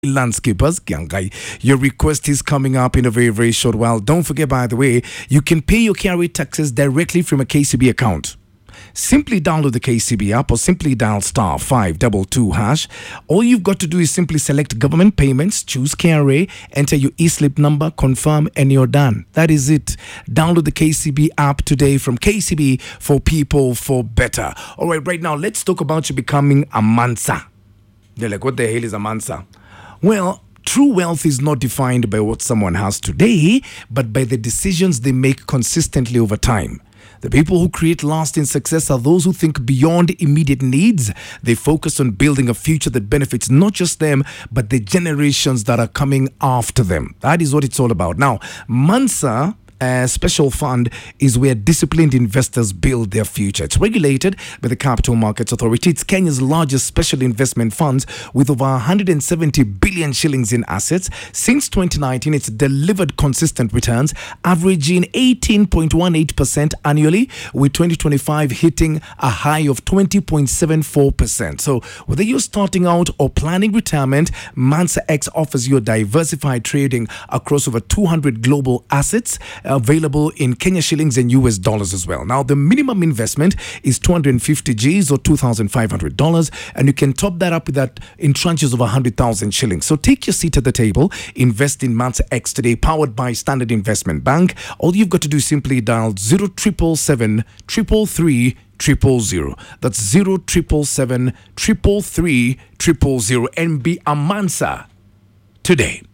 landscapers, Gangai. Your request is coming up in a very, very short while. Don't forget, by the way, you can pay your carry taxes directly from a KCB account. Simply download the KCB app or simply dial star 522 hash. All you've got to do is simply select government payments, choose KRA, enter your e-slip number, confirm, and you're done. That is it. Download the KCB app today from KCB for people for better. All right now, let's talk about you becoming a Mansa. They're like, what the hell is a Mansa? Well, true wealth is not defined by what someone has today, but by the decisions they make consistently over time. The people who create lasting success are those who think beyond immediate needs. They focus on building a future that benefits not just them, but the generations that are coming after them. That is what it's all about. Now, Mansa, a special fund, is where disciplined investors build their future. It's regulated by the Capital Markets Authority. It's Kenya's largest special investment funds with over 170 billion shillings in assets. Since 2019, it's delivered consistent returns, averaging 18.18% annually, with 2025 hitting a high of 20.74%. So whether you're starting out or planning retirement, Mansa X offers you diversified trading across over 200 global assets, available in Kenya shillings and US dollars as well. Now, the minimum investment is 250 Gs or $2,500, and you can top that up with that in tranches of 100,000 shillings. So take your seat at the table, invest in Mansa X today, powered by Standard Investment Bank. All you've got to do is simply dial 0777 333 000. That's 0777 333 000 and be a Mansa today.